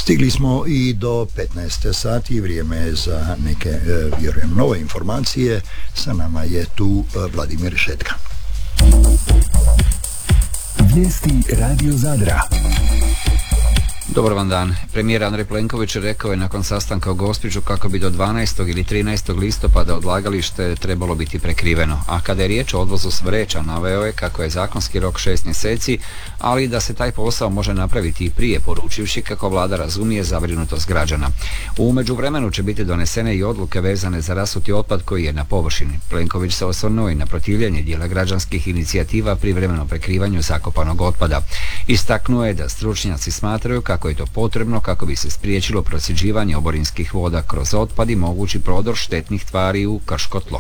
Stigli smo i do 15. sati, vrijeme je za neke, vjerujem, nove informacije. Sa nama je tu Vladimir Šetka. Vijesti Radio Zadra. Dobar vam dan. Premijer Andrej Plenković rekao je nakon sastanka u Gospiću kako bi do 12. ili 13. listopada odlagalište trebalo biti prekriveno, a kada je riječ o odvozu smeća naveo je kako je zakonski rok 6 mjeseci, ali da se taj posao može napraviti i prije, poručivši kako vlada razumije zabrinutost građana. U međuvremenu će biti donesene i odluke vezane za rasuti otpad koji je na površini. Plenković se osvrnuo i na protivljenje dijela građanskih inicijativa privremeno prekrivanju zakopanog otpada. Istaknuo je da stručnjaci smatraju kako je to potrebno kako bi se spriječilo procjeđivanje oborinskih voda kroz otpad i mogući prodor štetnih tvari u krško tlo.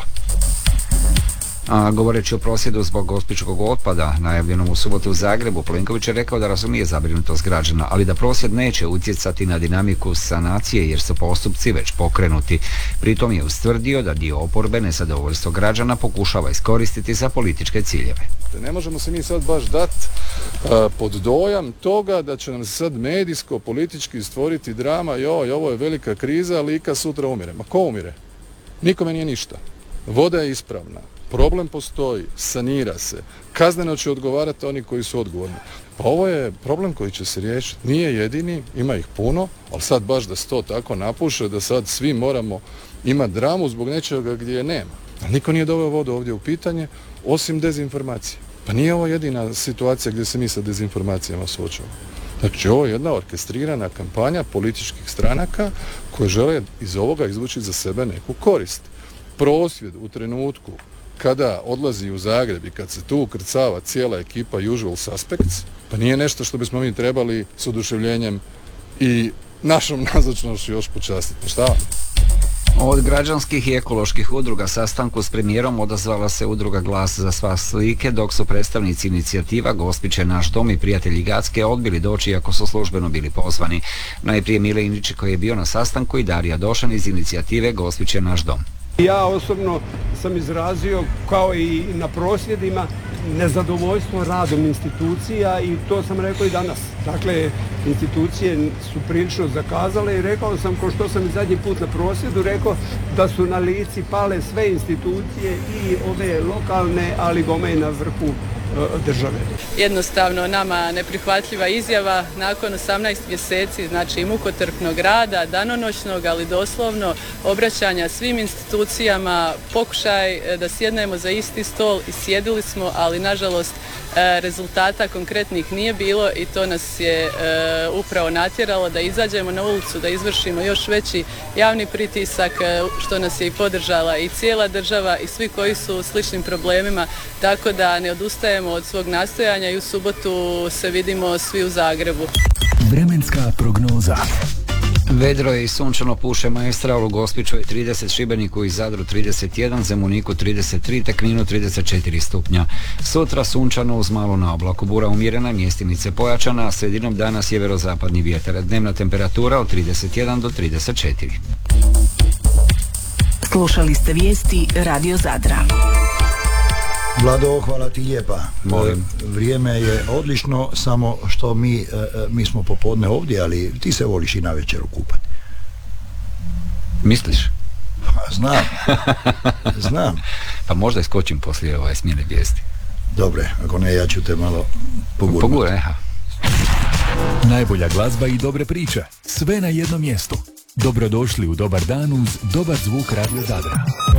A govoreći o prosvjedu zbog gospićkog otpada najavljenom u subotu u Zagrebu, Plenković je rekao da razumije zabrinutost građana, ali da prosvjed neće utjecati na dinamiku sanacije jer su postupci već pokrenuti. Pritom je ustvrdio da dio oporbe nezadovoljstvo građana pokušava iskoristiti za političke ciljeve. Ne možemo se mi sad baš dati pod dojam toga da će nam se sad medijsko, politički stvoriti drama, joj, ovo je velika kriza, Lika sutra umire. Ma ko umire? Nikome nije ništa. Voda je ispravna. Problem postoji, sanira se, kazneno će odgovarati oni koji su odgovorni. Pa ovo je problem koji će se riješiti, nije jedini, ima ih puno, ali sad baš da se to tako napuše, da sad svi moramo imati dramu zbog nečega gdje je nema. Ali niko nije doveo vodu ovdje u pitanje, osim dezinformacije. Pa nije ovo jedina situacija gdje se mi sa dezinformacijama suočavamo. Znači ovo je jedna orkestrirana kampanja političkih stranaka koje žele iz ovoga izvući za sebe neku korist. Prosvjed u trenutku kada odlazi u Zagreb i kad se tu ukrcava cijela ekipa usual suspects, pa nije nešto što bismo mi trebali s oduševljenjem i našom nazočnošću još počastiti. Šta? Od građanskih i ekoloških udruga sastanku s premijerom odazvala se udruga Glas za spas Like, dok su predstavnici inicijativa Gospić je naš dom i Prijatelji Gacke odbili doći iako su službeno bili pozvani. Najprije Mile Inić koji je bio na sastanku i Darija Došan iz inicijative Gospić je naš dom. Ja osobno sam izrazio, kao i na prosvjedima, nezadovoljstvo radom institucija i to sam rekao i danas. Dakle, institucije su prilično zakazale i rekao sam, kao što sam i zadnji put na prosvjedu rekao, da su na Lici pale sve institucije i ove lokalne, ali bome i na vrhu države. Jednostavno nama neprihvatljiva izjava nakon 18 mjeseci, znači mukotrpnog rada, danonoćnog, ali doslovno obraćanja svim institucijama, pokušaj da sjednemo za isti stol i sjedili smo, ali nažalost rezultata konkretnih nije bilo i to nas je upravo natjeralo da izađemo na ulicu, da izvršimo još veći javni pritisak, što nas je i podržala i cijela država i svi koji su u sličnim problemima, tako da ne odustajemo od svog nastojanja i u subotu se vidimo svi u Zagrebu. Vremenska prognoza. Vedro je i sunčano, puše Maestral, u Gospiću je 30, Šibeniku i Zadru 31, Zemuniku 33, te Kninu 34 stupnja. Sutra sunčano uz malo na oblaku, bura umjerena, mjestimice pojačana, a sredinom dana sjeverozapadni vjetar. Dnevna temperatura od 31 do 34. Slušali ste vijesti Radio Zadra. Vlado, hvala ti lijepa. Molim. Vrijeme je odlično, samo što mi smo popodne ovdje, ali ti se voliš i na večeru kupati. Misliš? Znam. Pa možda iskočim poslije smjene vijesti. Dobre, ako ne, ja ću te malo pogurati. Poguraj, Najbolja glazba i dobre priče. Sve na jednom mjestu. Dobrodošli u Dobar dan uz dobar zvuk Radio Zadra.